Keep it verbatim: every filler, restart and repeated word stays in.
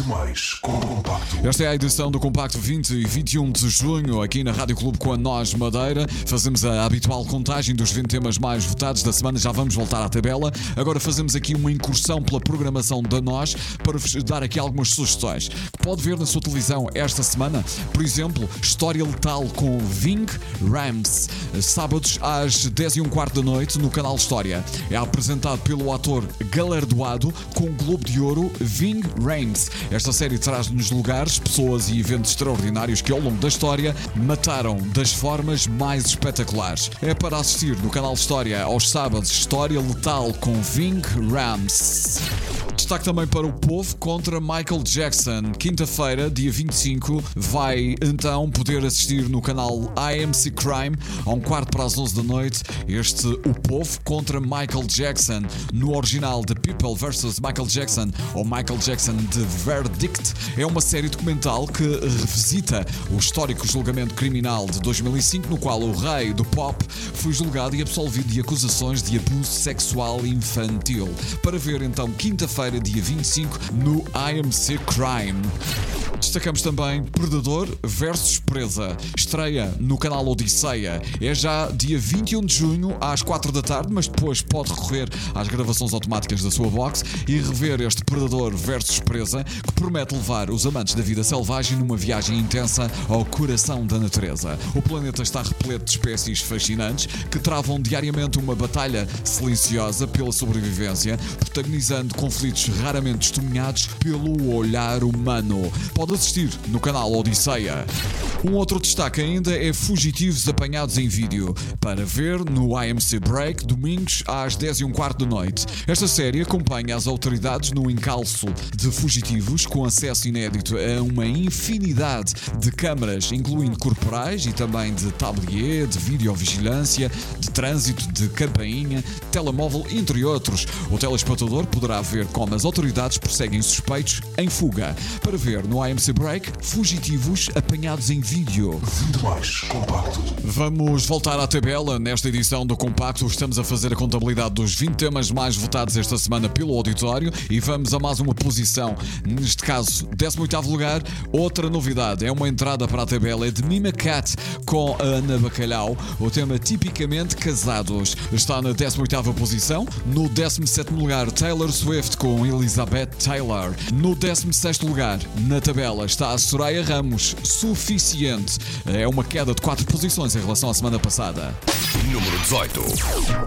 mais com o Compacto. Esta é a edição do Compacto vinte e vinte e um de junho, aqui na Rádio Clube com a Nós Madeira. Fazemos a habitual contagem dos vinte temas mais votados da semana, já vamos voltar à tabela. Agora fazemos aqui uma incursão pela programação da Nós para vos dar aqui algumas sugestões que pode ver na sua televisão esta semana. Por exemplo, História Letal com Ving Rhames, sábados às dez e um quarto da noite no canal História. É apresentado pelo ator galardoado com o Globo de Ouro Ving Rhames. Esta série traz-nos lugares, pessoas e eventos extraordinários que ao longo da história mataram das formas mais espetaculares. É para assistir no canal História aos sábados, História Letal com Ving Rhames. Destaque também para o povo contra Michael Jackson. Quinta-feira, dia vinte e cinco, vai então poder assistir no canal I M C Crime, a um quarto para as onze da noite, este O Povo contra Michael Jackson. No original, The People versus Michael Jackson, ou Michael Jackson The Verdict, é uma série documental que revisita o histórico julgamento criminal de dois mil e cinco, no qual o rei do pop foi julgado e absolvido de acusações de abuso sexual infantil. Para ver então, quinta-feira, dia vinte e cinco, no I M C Crime. Destacamos também Predador versus Presa. Estreia no canal Odisseia. É já dia vinte e um de junho, às quatro da tarde, mas depois pode recorrer às gravações automáticas da sua box e rever este Predador versus Presa, que promete levar os amantes da vida selvagem numa viagem intensa ao coração da natureza. O planeta está repleto de espécies fascinantes que travam diariamente uma batalha silenciosa pela sobrevivência, protagonizando conflitos raramente testemunhados pelo olhar humano. Pode assistir no canal Odisseia. Um outro destaque ainda é Fugitivos apanhados em vídeo, para ver no I M C Break, domingos às dez e um quarto da noite. Esta série acompanha as autoridades no encalço de fugitivos com acesso inédito a uma infinidade de câmaras, incluindo corporais e também de tablier, de videovigilância, de trânsito, de campainha, telemóvel, entre outros. O telespectador poderá ver como as autoridades perseguem suspeitos em fuga. Para ver no I M C Break, Fugitivos apanhados em vídeo. vinte mais Compacto. Vamos voltar à tabela. Nesta edição do Compacto estamos a fazer a contabilidade dos vinte temas mais votados esta semana pelo auditório e vamos a mais uma posição. Neste caso, décimo oitavo lugar. Outra novidade, é uma entrada para a tabela, é de Mima Cat com a Ana Bacalhau. O tema Tipicamente Casados está na décima oitava posição. No décimo sétimo lugar, Taylor Swift com Elizabeth Taylor. No décimo sexto lugar, na tabela, está a Soraya Ramos, Suficiente. É uma queda de quatro posições em relação à semana passada. Número dezoito.